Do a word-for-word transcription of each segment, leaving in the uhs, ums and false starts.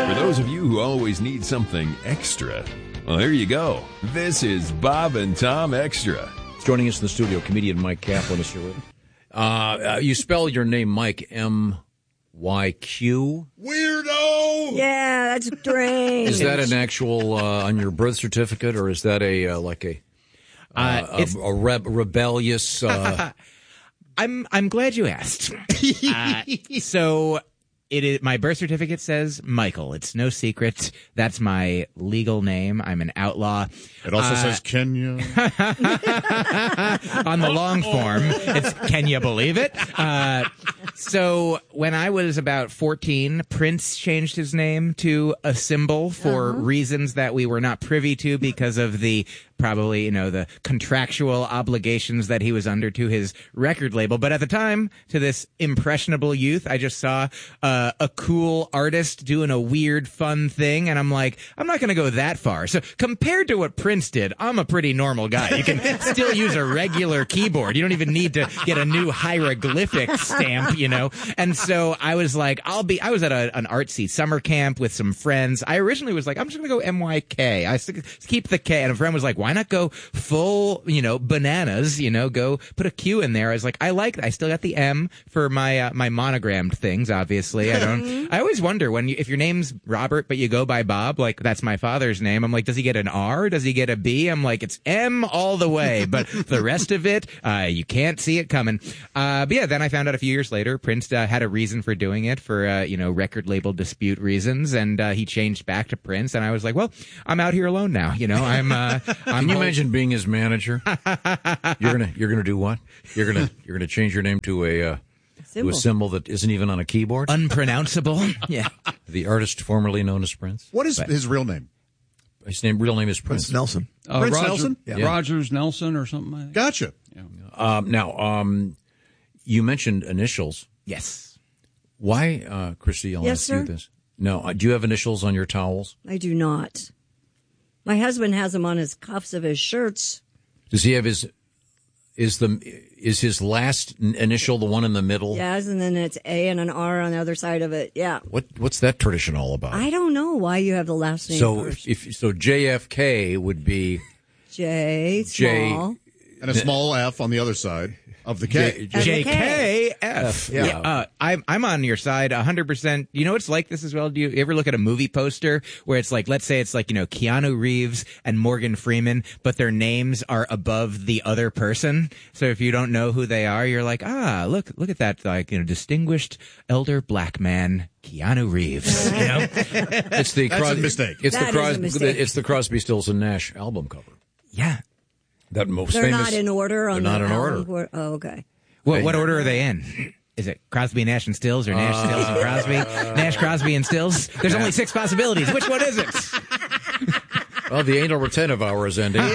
For those of you who always need something extra, well, there you go. This is Bob and Tom Extra. Joining us in the studio, comedian Mike Kaplan is here with us. Uh, uh, you spell your name Mike, M Y Q? Weirdo! Yeah, that's strange. Is that an actual, uh, on your birth certificate, or is that a, uh, like a, uh, Uh, a, a reb- rebellious, uh... I'm I'm glad you asked. uh, so it is, my birth certificate says Michael. It's no secret. That's my legal name. I'm an outlaw. It also Uh, says Kenya. On the long form, it's can you believe it? Uh, so when I was about fourteen, Prince changed his name to a symbol for Uh-huh. reasons that we were not privy to because of the probably, you know, the contractual obligations that he was under to his record label. But at the time, to this impressionable youth, I just saw uh, a cool artist doing a weird, fun thing, and I'm like, I'm not going to go that far. So compared to what Prince did, I'm a pretty normal guy. You can still use a regular keyboard. You don't even need to get a new hieroglyphic stamp, you know? And so I was like, I'll be, I was at a, an artsy summer camp with some friends. I originally was like, I'm just going to go M Y K. I stick, keep the K. And a friend was like, why not go full, you know, bananas, you know, go put a Q in there. I was like, I like that. I still got the M for my, uh, my monogrammed things, obviously. I don't, I always wonder when you, if your name's Robert, but you go by Bob, like that's my father's name. I'm like, does he get an R? Does he get a B? I'm like, it's M all the way, but the rest of it, uh, you can't see it coming. Uh, but yeah, then I found out a few years later, Prince uh, had a reason for doing it for, uh, you know, record label dispute reasons. And, uh, he changed back to Prince. And I was like, well, I'm out here alone now. You know, I'm, uh, I'm Can you home- imagine being his manager? You're gonna, you're gonna do what? You're gonna, you're gonna change your name to a, uh, to a symbol that isn't even on a keyboard? Unpronounceable. Yeah. The artist formerly known as Prince. What is his real name? His name, real name is Prince. Prince Nelson. Uh, Prince Roger- Nelson? Yeah. Yeah. Rogers Nelson or something like that. Gotcha. Um, now, um, you mentioned initials. Yes. Why, uh, Christy, I'll Yes, ask sir? you this. No, uh, do you have initials on your towels? I do not. My husband has them on his cuffs of his shirts. Does he have his, is the, is his last n- initial the one in the middle? Yes, and then it's A and an R on the other side of it. Yeah. What, what's that tradition all about? I don't know why you have the last name so first. if, if, so J F K would be J, J- small. And a small F on the other side of the K. J- J K F. Yeah. Yeah. Uh, I'm, I'm on your side one hundred percent. You know, it's like this as well. Do you ever look at a movie poster where it's like, let's say it's like, you know, Keanu Reeves and Morgan Freeman, but their names are above the other person. So if you don't know who they are, you're like, ah, look, look at that, like, you know, distinguished elder black man, Keanu Reeves. You know? it's the That's a mistake. It's That the is a Crosby, mistake. it's the Crosby, Stills and Nash album cover. Yeah. That most They're famous. not in order on They're not the in album. order. Oh, okay. What, what order are they in? Is it Crosby, Nash, and Stills, or Nash, Stills, and Crosby? Nash, Crosby, and Stills? There's only six possibilities. Which one is it? Well, the anal retentive hour is ending.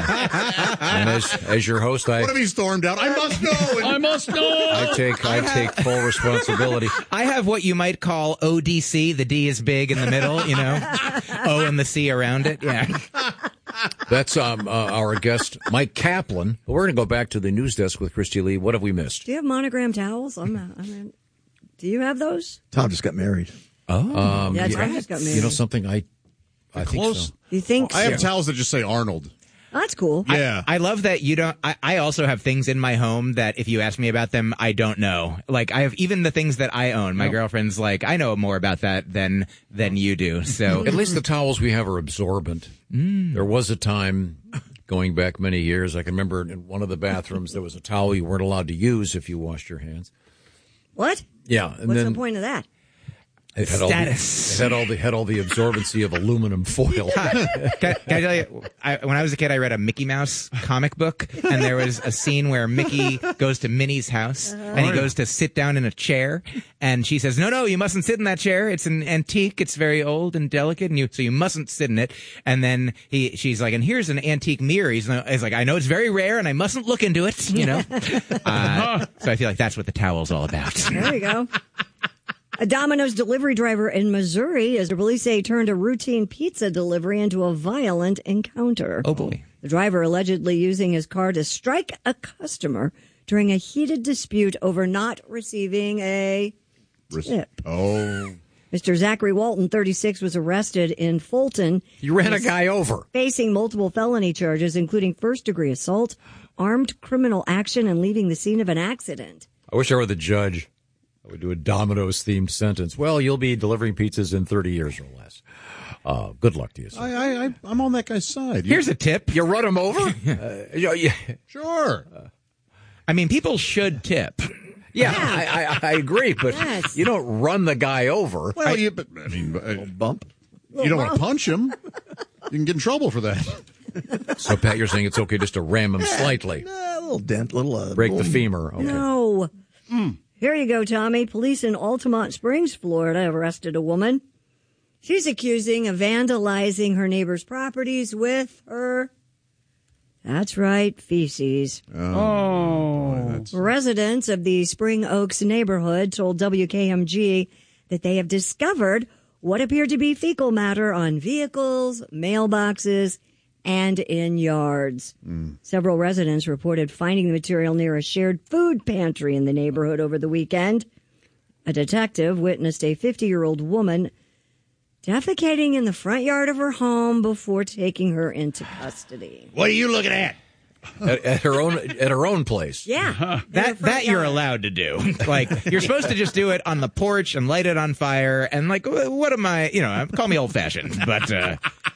And as as your host, I What if he stormed out? I must know. I must know. I take I take full responsibility. I have what you might call O D C. The D is big in the middle, you know? O and the C around it. Yeah. That's um uh, our guest, Mike Kaplan. We're going to go back to the news desk with Christy Lee. What have we missed? Do you have monogram towels? I'm not, I mean, do you have those? Tom just got married. Um, Yeah, yeah, Tom just got married. You know something? I I think Close. so. You think? I have so? towels that just say Arnold. That's cool. Yeah. I love that you don't. I, I also have things in my home that if you ask me about them, I don't know. Like I have even the things that I own. My girlfriend's like, I know more about that than than you do. So At least the towels we have are absorbent. There was a time, going back many years, I can remember in one of the bathrooms there was a towel you weren't allowed to use if you washed your hands. What? Yeah, and What's then the point of that? it had all the, Status. it had all the had all the absorbency of aluminum foil. can, can I tell you, I, when I was a kid, I read a Mickey Mouse comic book, and there was a scene where Mickey goes to Minnie's house, and he goes to sit down in a chair, and she says, no, no, you mustn't sit in that chair. It's an antique. It's very old and delicate, and you so you mustn't sit in it. And then he, she's like, and here's an antique mirror. He's, he's like, I know it's very rare, and I mustn't look into it, you know? uh, so I feel like that's what the towel's all about. There you go. A Domino's delivery driver in Missouri, as the police say, turned a routine pizza delivery into a violent encounter. Oh, boy. The driver allegedly using his car to strike a customer during a heated dispute over not receiving a tip. Oh. Mister Zachary Walton, thirty-six, was arrested in Fulton. You ran a He's guy over. Facing multiple felony charges, including first-degree assault, armed criminal action, and leaving the scene of an accident. I wish I were the judge. I would do a Domino's-themed sentence. Well, you'll be delivering pizzas in thirty years or less. Uh, good luck to you, sir. I, I, I, I'm on that guy's side. You- Here's a tip. You run him over? uh, yeah, yeah. Sure. I mean, people should tip. Yeah, I, I, I agree, but Yes. you don't run the guy over. Well, you, but, I mean, uh, Bump. you don't want to punch him. You can get in trouble for that. So, Pat, you're saying it's okay just to ram him slightly. A little dent, little uh, Break the little- femur. Okay. No. Here you go, Tommy. Police in Altamont Springs, Florida, arrested a woman. She's accusing of vandalizing her neighbor's properties with her, that's right, feces. Oh. Residents of the Spring Oaks neighborhood told W K M G that they have discovered what appeared to be fecal matter on vehicles, mailboxes, and in yards. Mm. Several residents reported finding the material near a shared food pantry in the neighborhood over the weekend. A detective witnessed a fifty-year-old woman defecating in the front yard of her home before taking her into custody. What are you looking at? At, at her own at her own place. Yeah. That that you're allowed to do. Like, you're supposed to just do it on the porch and light it on fire. And like, wh- what am I? You know, call me old fashioned, but uh,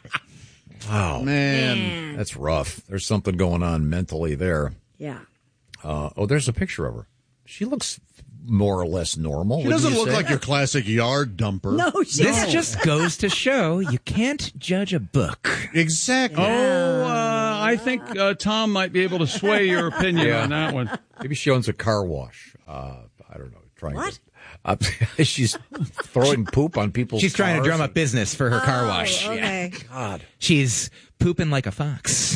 Wow, Man. that's rough. There's something going on mentally there. Yeah. Uh, oh, there's a picture of her. She looks more or less normal. She wouldn't doesn't you look say? like your classic yard dumper. No, she this just goes to show you can't judge a book. Exactly. Oh, uh, I think uh, Tom might be able to sway your opinion Yeah. on that one. Maybe she owns a car wash. Uh, I don't know. Trying What? To, uh, she's throwing poop on people's She's trying to cars drum up and- business for her car wash. Oh, okay. God. She's pooping like a fox.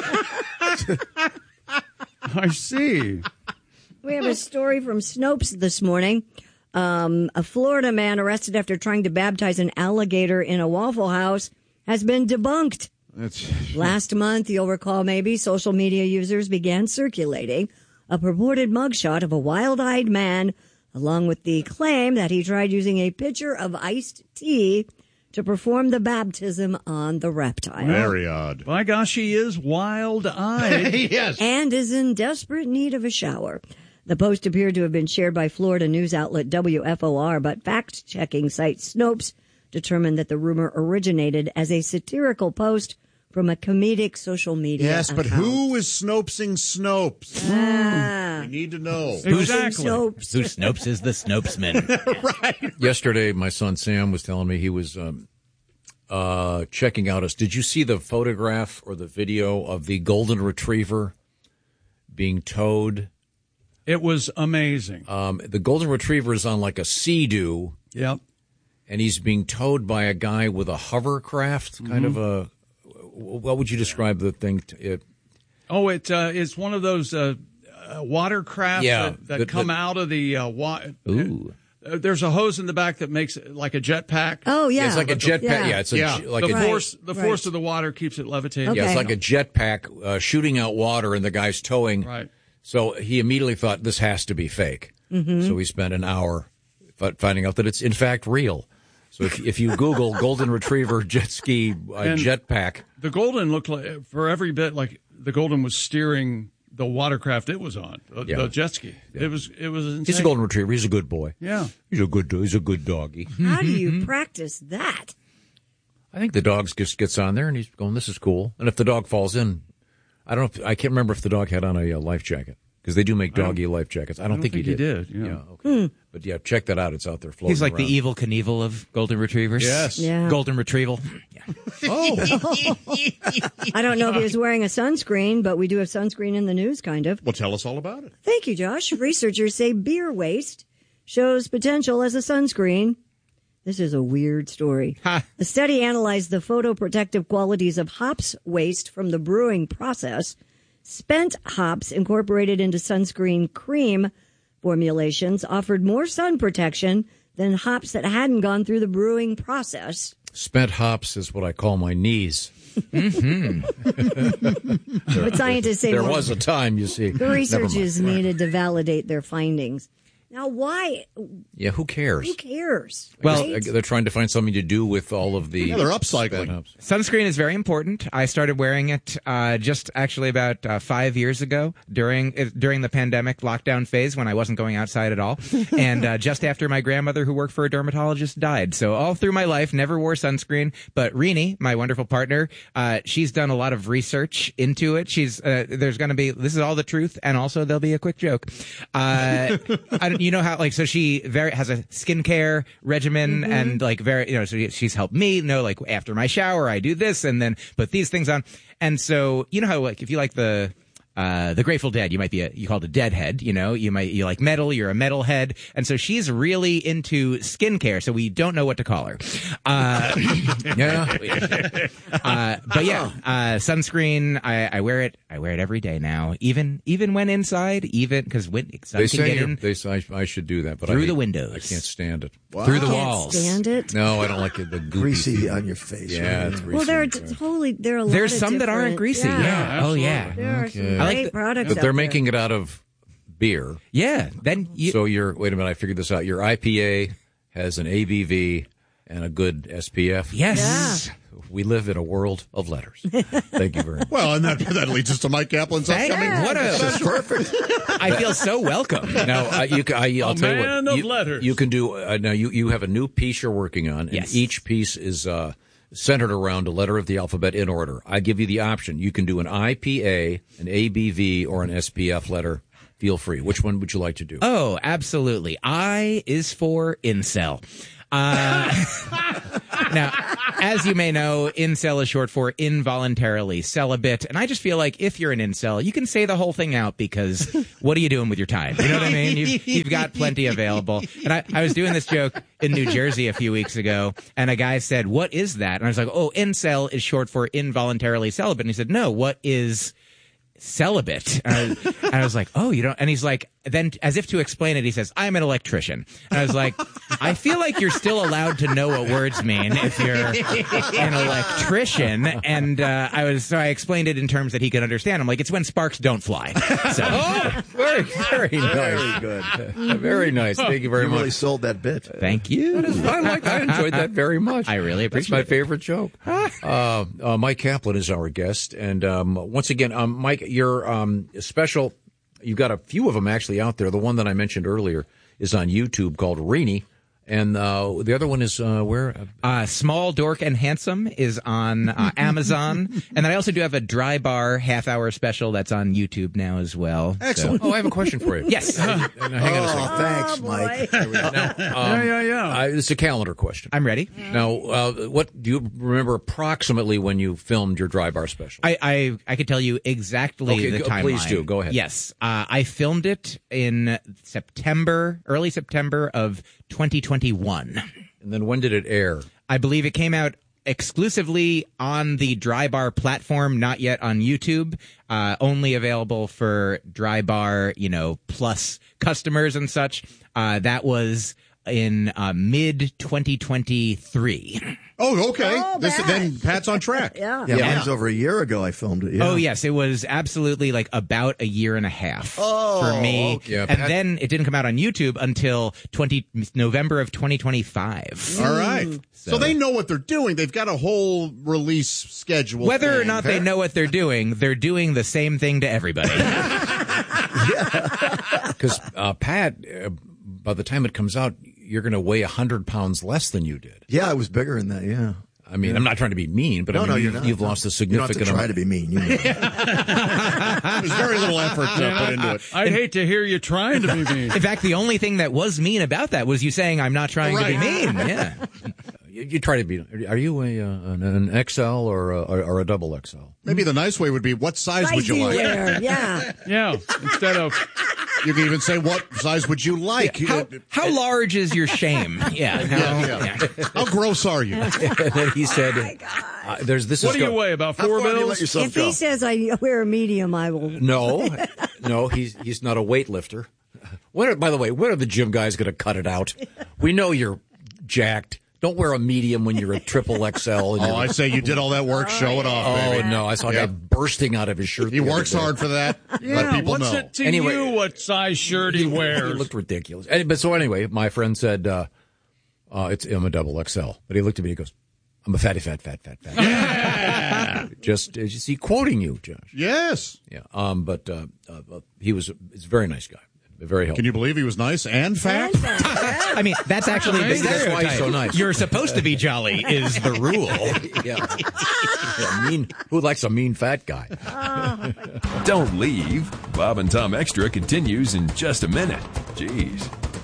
I see. We have a story from Snopes this morning. Um, a Florida man arrested after trying to baptize an alligator in a Waffle House has been debunked. That's, Last month, you'll recall maybe, social media users began circulating a purported mugshot of a wild-eyed man, along with the claim that he tried using a pitcher of iced tea to perform the baptism on the reptile. very odd. By gosh, she is wild-eyed. Yes. And is in desperate need of a shower. The post appeared to have been shared by Florida news outlet W F O R, but fact-checking site Snopes determined that the rumor originated as a satirical post from a comedic social media Yes, but account. who is Snopesing Snopes? Ah. We need to know. Exactly. Snopes. Who Snopes is the Snopesman? Yesterday, my son Sam was telling me he was um, uh, checking out us. Did you see the photograph or the video of the golden retriever being towed? It was amazing. Um, the golden retriever is on like a Sea-Doo, Yep. and he's being towed by a guy with a hovercraft, kind of a. What would you describe the thing? To, it, Oh, it uh, it's one of those uh, uh, watercraft Yeah, that, that the- come the- out of the uh, water. Ooh. There's a hose in the back that makes it like a jetpack. Oh, yeah. It's like a jetpack. Yeah. Yeah, it's a, Yeah. like the a force, the Right. force of the water keeps it levitating. Okay. Yeah, it's like a jetpack uh, shooting out water, and the guy's towing. Right. So he immediately thought this has to be fake. Mm-hmm. So he spent an hour f- finding out that it's in fact real. So if, if you Google golden retriever jet ski uh, And- jetpack, The Golden looked like, for every bit, like the Golden was steering the watercraft it was on, the, Yeah. the jet ski. It was, it was insane. he's a golden retriever. He's a good boy. Yeah. He's a good. He's a good doggy. How do you practice that? I think the dog just gets on there and he's going, "This is cool." And if the dog falls in, I don't know. If, I can't remember if the dog had on a uh, life jacket because they do make doggy life jackets. I don't, I don't think, think he he did. did, yeah. okay. But yeah, check that out. It's out there floating. He's like around. the evil Knievel of golden retrievers. Yes. Yeah. Golden retrieval. I don't know if he was wearing a sunscreen, but we do have sunscreen in the news, kind of. Well, tell us all about it. Thank you, Josh. Researchers say beer waste shows potential as a sunscreen. This is a weird story. The study analyzed the photoprotective qualities of hops waste from the brewing process. Spent hops incorporated into sunscreen cream formulations offered more sun protection than hops that hadn't gone through the brewing process. Spent hops is what I call my knees. But scientists say There more- was a time, you see. the research Never mind. is needed to validate their findings. Now, why? Yeah, who cares? Who cares? Well, right? They're trying to find something to do with all of the. Yeah, they're upcycling. Sunscreen is very important. I started wearing it uh, just actually about uh, five years ago during uh, during the pandemic lockdown phase when I wasn't going outside at all, and uh, just after my grandmother, who worked for a dermatologist, died. So all through my life, never wore sunscreen. But Rini, my wonderful partner, uh, she's done a lot of research into it. She's uh, there's going to be this is all the truth, and also there'll be a quick joke. Uh, I, you know how like so she very has a skincare regimen mm-hmm. and like very you know so she's helped me know like after my shower I do this and then put these things on, and so you know how like if you like the Uh, the Grateful Dead, you might be a, you called a deadhead, you know, you might, you like metal, you're a metalhead. And so she's really into skincare. So we don't know what to call her. Uh, Yeah. uh, but yeah, uh, sunscreen, I, I wear it, I wear it every day now, even, even when inside, even because when sun They can say, get you're- in they say I, I should do that, but through I the hate- windows. I can't stand it. through the Can't walls. stand it. No, I don't like it. The goopy Greasy feel. on your face. Yeah, right? it's greasy. Well, there are inside. totally there are a lot There's of some that aren't different- greasy. Yeah, Yeah. Oh yeah. there are some Okay. great I like the- products. But they're out making there. it out of beer. Yeah. Then you, So your wait a minute, I figured this out. Your I P A has an A B V and a good S P F. yes. We live in a world of letters. Thank you very much. Well, and that, that leads us to Mike Kaplan's Thank- upcoming. what a, That's perfect. I feel so welcome. Now, I, you, ca- I, I'll A tell you man what. of you, letters. You can do. Uh, now, you, you have a new piece you're working on, and Yes. each piece is uh, centered around a letter of the alphabet in order. I give you the option. You can do an I P A, an A B V, or an S P F letter. Feel free. Which one would you like to do? Oh, absolutely. I is for incel. Uh, now, as you may know, incel is short for involuntarily celibate. And I just feel like if you're an incel, you can say the whole thing out because what are you doing with your time? You know what I mean? You've, you've got plenty available. And I, I was doing this joke in New Jersey a few weeks ago, and a guy said, "What is that?" And I was like, "Oh, incel is short for involuntarily celibate." And he said, "No, what is celibate?" And I, was, and I was like, "Oh, you don't," and he's like, then as if to explain it, he says, "I'm an electrician." And I was like, I feel like you're still allowed to know what words mean if you're an electrician. And uh, I was, so I explained it in terms that he could understand. I'm like, it's when sparks don't fly. So, Oh, very, very nice. Very good. Very nice. Thank you very You much. really sold that bit. thank you. I like. I enjoyed that very much. I really That's appreciate my it. favorite joke. uh, uh, Mike Kaplan is our guest, and um, once again, um, Mike, your um, special. You've got a few of them actually out there. The one that I mentioned earlier is on YouTube called Rini. And uh, the other one is uh, where? Uh, Small, Dork, and Handsome is on uh, Amazon. And then I also do have a Dry Bar half-hour special that's on YouTube now as well. Excellent. Oh, I have a question for you. Yes. Now, hang on a Oh, second. thanks, Oh, Mike. boy. yeah, yeah, yeah. I, it's a calendar question. I'm ready. Now, uh, what do you remember approximately when you filmed your Dry Bar special? I, I, I could tell you exactly Okay, the go- timeline. please do. Go ahead. Yes. Uh, I filmed it in September, early September of twenty twenty-one. And then when did it air? I believe it came out exclusively on the Dry Bar platform, not yet on YouTube. Uh, only available for Dry Bar, you know, plus customers and such. Uh, that was in uh, mid twenty twenty-three. Oh, okay. Oh, this, Pat. then Pat's on track. Yeah. Yeah, Yeah. mine's over a year ago I filmed it. Yeah. Oh, yes. It was absolutely like about a year and a half Oh, for me. okay. Yeah, and Pat- then it didn't come out on YouTube until twenty November of twenty twenty-five. All right. So. they know what they're doing. They've got a whole release schedule. Whether or thing. not they know what they're doing, they're doing the same thing to everybody. Because uh, Pat, uh, by the time it comes out, you're going to weigh one hundred pounds less than you did. Yeah, I was bigger than that, yeah. I mean, I'm not trying to be mean, but No, I mean, no, you, you're not. you've No. lost a You don't have significant to try amount. to be mean. You know. There's very little effort uh, put into it. I'd hate to hear you trying to be mean. In fact, the only thing that was mean about that was you saying I'm not trying to be mean. Yeah. You, you try to be. Are you a uh, an, an X L or a, or a double X L? Maybe the nice way would be, what size would Size you do like? wear? Yeah. Yeah, instead of You can even say, what size would you like? How, how large is your shame? Yeah. no, Yeah, yeah. How gross are you? And then he said, uh, "There's this what is do you go- weigh? About How four far do you bills? let yourself If go? he says I wear a medium, I will. No, no, he's he's not a weightlifter. When are, by the way, when are the gym guys going to cut it out? We know you're jacked. Don't wear a medium when you're a triple X L. And Oh, you're- I say you did all that work. Show it off, Oh, baby. no. I saw a Yep. guy bursting out of his shirt. He the other works day. hard for that. Yeah, Let people what's know. it to Anyway- you what size shirt he He wears? looked ridiculous. And- But so anyway, my friend said, uh, uh, it's, I'm a double X L. But he looked at me and he goes, I'm a fatty, fat, fat, fat, fat. Yeah. Just, is he quoting you, Josh? Yes. Yeah. Um, but uh, uh, uh, he was, he's a very nice guy. Very helpful. Can you believe he was nice and fat? I mean, that's actually the Maybe that's why he's stereotype. so nice. You're supposed to be jolly is the rule. yeah. yeah. Mean. Who likes a mean fat guy? Don't leave. Bob and Tom Extra continues in just a minute. Jeez.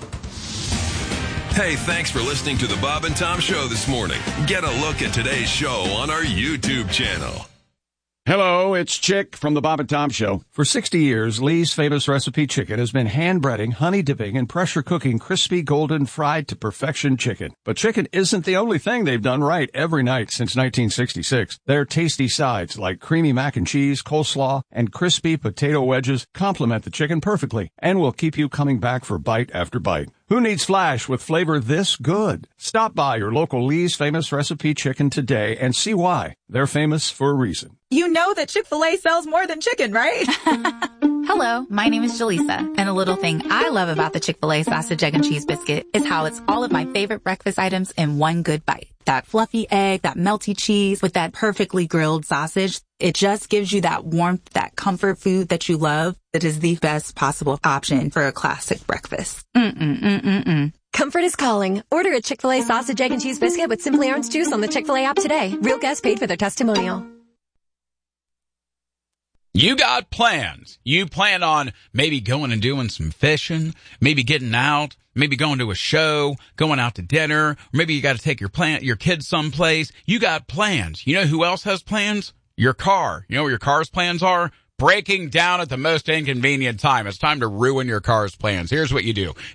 Hey, thanks for listening to the Bob and Tom Show this morning. Get a look at today's show on our YouTube channel. Hello, it's Chick from the Bob and Tom Show. For sixty years, Lee's Famous Recipe Chicken has been hand-breading, honey-dipping, and pressure-cooking crispy, golden, fried to perfection chicken. But chicken isn't the only thing they've done right every night since nineteen sixty-six. Their tasty sides, like creamy mac and cheese, coleslaw, and crispy potato wedges, complement the chicken perfectly and will keep you coming back for bite after bite. Who needs flash with flavor this good? Stop by your local Lee's Famous Recipe Chicken today and see why. They're famous for a reason. You know that Chick-fil-A sells more than chicken, right? Hello, my name is Jaleesa, and a little thing I love about the Chick-fil-A sausage, egg, and cheese biscuit is how it's all of my favorite breakfast items in one good bite. That fluffy egg, that melty cheese with that perfectly grilled sausage. It just gives you that warmth, that comfort food that you love. That is the best possible option for a classic breakfast. Mm-mm-mm-mm-mm. Comfort is calling. Order a Chick-fil-A sausage, egg, and cheese biscuit with Simply Orange Juice on the Chick-fil-A app today. Real guests paid for their testimonial. You got plans. You plan on maybe going and doing some fishing, maybe getting out, maybe going to a show, going out to dinner, or maybe you got to take your plan, your kids someplace. You got plans. You know who else has plans? Your car. You know what your car's plans are? Breaking down at the most inconvenient time. It's time to ruin your car's plans. Here's what you do.